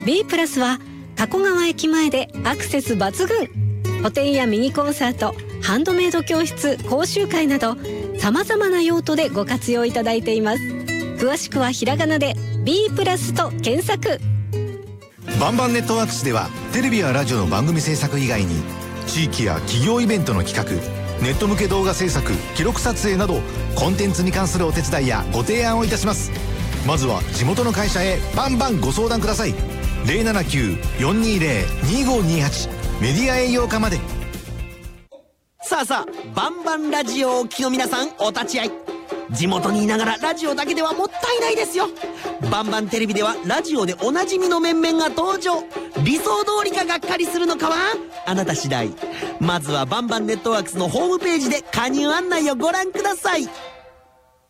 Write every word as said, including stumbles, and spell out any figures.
B プラスは加古川駅前でアクセス抜群。個展やミニコンサート、ハンドメイド教室、講習会などさまざまな用途でご活用いただいています。詳しくはひらがなで B プラスと検索。 バンバンネットワークスではテレビやラジオの番組制作以外に地域や企業イベントの企画、ネット向け動画制作、記録撮影などコンテンツに関するお手伝いやご提案をいたします。まずは地元の会社へバンバンご相談ください。 ゼロななきゅう よんにーゼロ にーごーにーはち メディア営業課まで。 さあさあ、バンバンラジオをお聞きの皆さん、お立ち会い。地元にいながらラジオだけではもったいないですよ。バンバンテレビではラジオでおなじみの面々が登場。理想通りかがっかりするのかはあなた次第。まずはバンバンネットワークスのホームページで加入案内をご覧ください。